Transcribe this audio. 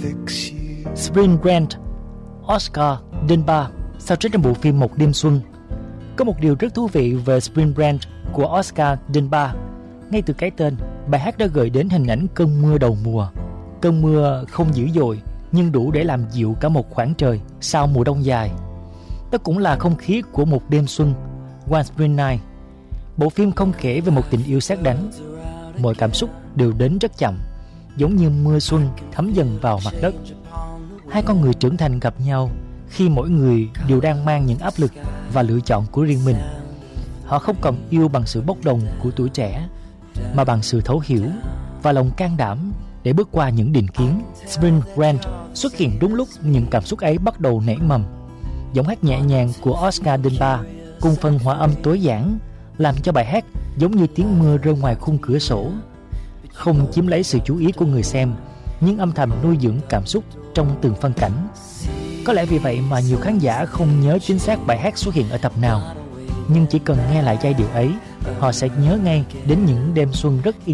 Spring Rant, Oscar Denba sao trích trong bộ phim Một Đêm Xuân. Có một điều rất thú vị về Spring Rant của Oscar Denba. Ngay từ cái tên, bài hát đã gợi đến hình ảnh cơn mưa đầu mùa. Cơn mưa không dữ dội nhưng đủ để làm dịu cả một khoảng trời sau mùa đông dài. Đó cũng là không khí của Một Đêm Xuân, One Spring Night. Bộ phim không kể về một tình yêu sét đánh. Mọi cảm xúc đều đến rất chậm, giống như mưa xuân thấm dần vào mặt đất. Hai con người trưởng thành gặp nhau khi mỗi người đều đang mang những áp lực và lựa chọn của riêng mình. Họ không còn yêu bằng sự bốc đồng của tuổi trẻ, mà bằng sự thấu hiểu và lòng can đảm để bước qua những định kiến. Spring Rant xuất hiện đúng lúc những cảm xúc ấy bắt đầu nảy mầm. Giọng hát nhẹ nhàng của Oscar Denba cùng phần hòa âm tối giản làm cho bài hát giống như tiếng mưa rơi ngoài khung cửa sổ, không chiếm lấy sự chú ý của người xem, nhưng âm thầm nuôi dưỡng cảm xúc trong từng phân cảnh. Có lẽ vì vậy mà nhiều khán giả không nhớ chính xác bài hát xuất hiện ở tập nào, nhưng chỉ cần nghe lại giai điệu ấy, họ sẽ nhớ ngay đến những đêm xuân rất yên